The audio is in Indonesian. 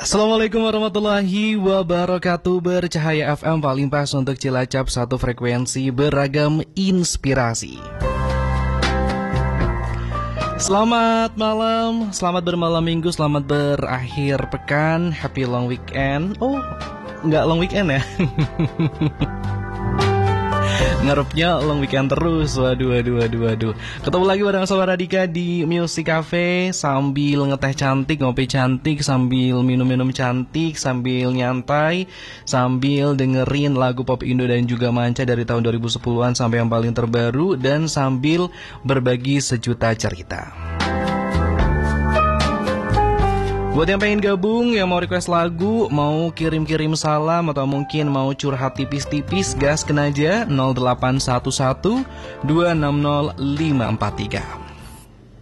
Assalamualaikum warahmatullahi wabarakatuh. Bercahaya FM paling pas untuk Cilacap, satu frekuensi beragam inspirasi. Selamat malam, selamat bermalam minggu, selamat berakhir pekan, happy long weekend. Oh, nggak long weekend ya? Ngarepnya long weekend terus. Waduh. Ketemu lagi bareng Sobat Radika di Music Cafe, sambil ngeteh cantik, ngopi cantik, sambil minum-minum cantik, sambil nyantai, sambil dengerin lagu pop Indo dan juga manca dari tahun 2010-an sampai yang paling terbaru, dan sambil berbagi sejuta cerita. Buat yang pengen gabung, yang mau request lagu, mau kirim-kirim salam, atau mungkin mau curhat tipis-tipis, gasken aja 0811 260 543.